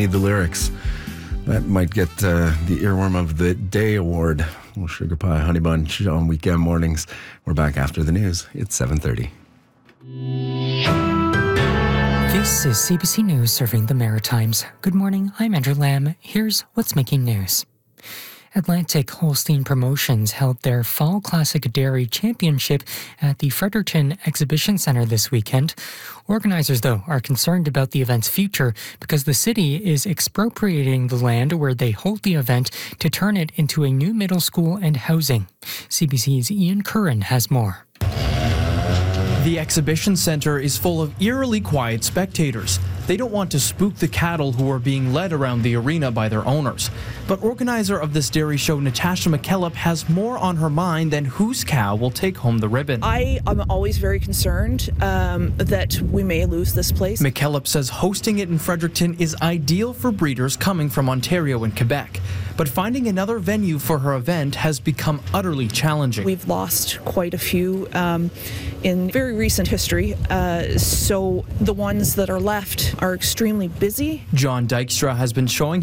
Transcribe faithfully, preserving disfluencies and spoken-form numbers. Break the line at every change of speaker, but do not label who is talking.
Need the Lyrics. That might get uh, the Earworm of the Day award. Well, Sugar Pie Honey Bunch on weekend mornings. We're back after the news. It's seven thirty.
This is C B C News serving the Maritimes. Good morning, I'm Andrew Lamb. Here's what's making news. Atlantic Holstein Promotions held their Fall Classic Dairy Championship at the Fredericton Exhibition Centre this weekend. Organizers, though, are concerned about the event's future because the city is expropriating the land where they hold the event to turn it into a new middle school and housing. C B C's Ian Curran has more.
The exhibition center is full of eerily quiet spectators. They don't want to spook the cattle who are being led around the arena by their owners. But organizer of this dairy show, Natasha McKellop, has more on her mind than whose cow will take home the ribbon.
I am always very concerned um, that we may lose this place.
McKellop says hosting it in Fredericton is ideal for breeders coming from Ontario and Quebec. But finding another venue for her event has become utterly challenging.
We've lost quite a few um, in very recent history, uh, so the ones that are left are extremely busy.
John Dykstra has been showing